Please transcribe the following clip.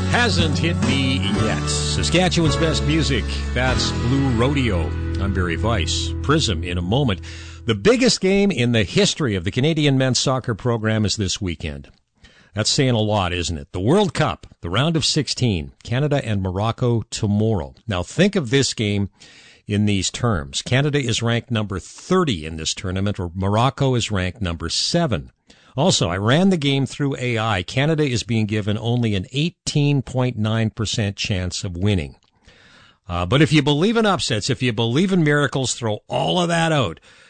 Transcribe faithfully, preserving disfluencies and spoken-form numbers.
Hasn't hit me yet. Saskatchewan's best music. That's Blue Rodeo. I'm Barry Weiss. Prism in a moment. The biggest game in the history of the Canadian men's soccer program is this weekend. That's saying a lot, isn't it? The World Cup, the round of sixteen, Canada and Morocco tomorrow. Now think of this game in these terms. Canada is ranked number thirty in this tournament, or Morocco is ranked number seven. Also, I ran the game through A I. Canada is being given only an eighteen point nine percent chance of winning. Uh, but if you believe in upsets, if you believe in miracles, throw all of that out.